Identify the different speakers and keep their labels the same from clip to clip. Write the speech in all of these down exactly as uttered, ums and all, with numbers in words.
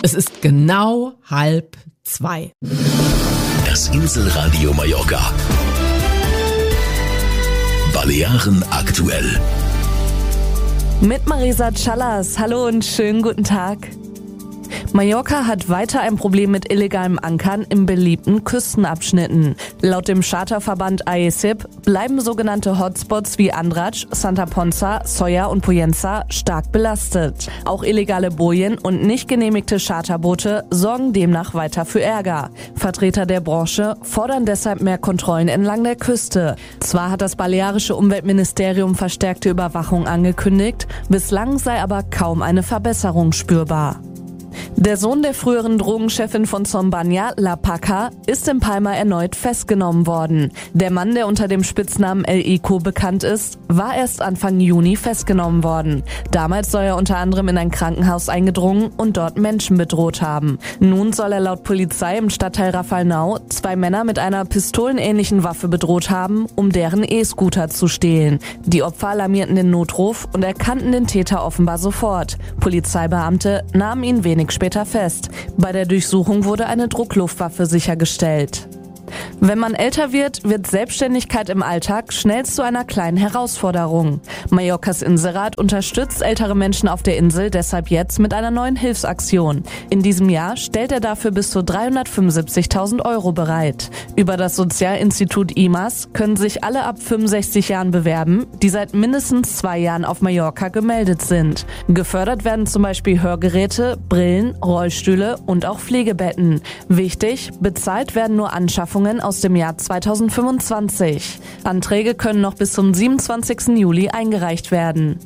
Speaker 1: Es ist genau halb zwei.
Speaker 2: Das Inselradio Mallorca. Balearen aktuell.
Speaker 3: Mit Marisa Callas. Hallo und schönen guten Tag. Mallorca hat weiter ein Problem mit illegalem Ankern in beliebten Küstenabschnitten. Laut dem Charterverband A E S I P bleiben sogenannte Hotspots wie Andratx, Santa Ponsa, Solla und Pollença stark belastet. Auch illegale Bojen und nicht genehmigte Charterboote sorgen demnach weiter für Ärger. Vertreter der Branche fordern deshalb mehr Kontrollen entlang der Küste. Zwar hat das balearische Umweltministerium verstärkte Überwachung angekündigt, bislang sei aber kaum eine Verbesserung spürbar. Der Sohn der früheren Drogenchefin von Sumbaña, La Paca, ist in Palma erneut festgenommen worden. Der Mann, der unter dem Spitznamen El Ico bekannt ist, war erst Anfang Juni festgenommen worden. Damals soll er unter anderem in ein Krankenhaus eingedrungen und dort Menschen bedroht haben. Nun soll er laut Polizei im Stadtteil Rafalnau zwei Männer mit einer pistolenähnlichen Waffe bedroht haben, um deren E-Scooter zu stehlen. Die Opfer alarmierten den Notruf und erkannten den Täter offenbar sofort. Polizeibeamte nahmen ihn wenig später fest. Bei der Durchsuchung wurde eine Druckluftwaffe sichergestellt. Wenn man älter wird, wird Selbstständigkeit im Alltag schnell zu einer kleinen Herausforderung. Mallorcas Inselrat unterstützt ältere Menschen auf der Insel deshalb jetzt mit einer neuen Hilfsaktion. In diesem Jahr stellt er dafür bis zu dreihundertfünfundsiebzigtausend Euro bereit. Über das Sozialinstitut I M A S können sich alle ab fünfundsechzig Jahren bewerben, die seit mindestens zwei Jahren auf Mallorca gemeldet sind. Gefördert werden zum Beispiel Hörgeräte, Brillen, Rollstühle und auch Pflegebetten. Wichtig, bezahlt werden nur Anschaffungen aus dem Jahr zweitausendfünfundzwanzig. Anträge können noch bis zum siebenundzwanzigsten Juli eingereicht werden.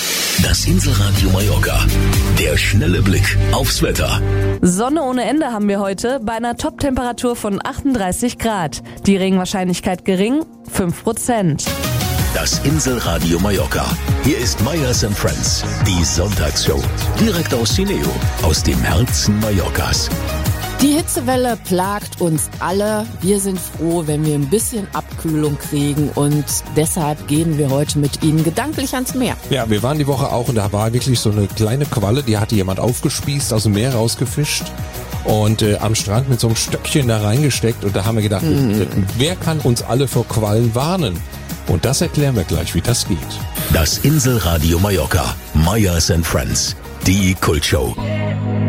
Speaker 2: Das Inselradio Mallorca. Der schnelle Blick aufs Wetter.
Speaker 3: Sonne ohne Ende haben wir heute bei einer Top-Temperatur von achtunddreißig Grad. Die Regenwahrscheinlichkeit gering, fünf Prozent.
Speaker 2: Das Inselradio Mallorca. Hier ist Meyers and Friends, die Sonntagsshow. Direkt aus Cineo, aus dem Herzen Mallorcas.
Speaker 1: Die Hitzewelle plagt uns alle. Wir sind froh, wenn wir ein bisschen Abkühlung kriegen und deshalb gehen wir heute mit Ihnen gedanklich ans Meer.
Speaker 4: Ja, wir waren die Woche auch und da war wirklich so eine kleine Qualle, die hatte jemand aufgespießt, aus dem Meer rausgefischt und äh, am Strand mit so einem Stöckchen da reingesteckt und da haben wir gedacht, mhm. äh, wer kann uns alle vor Quallen warnen? Und das erklären wir gleich, wie das geht.
Speaker 2: Das Inselradio Mallorca, Meyers and Friends, die Kultshow.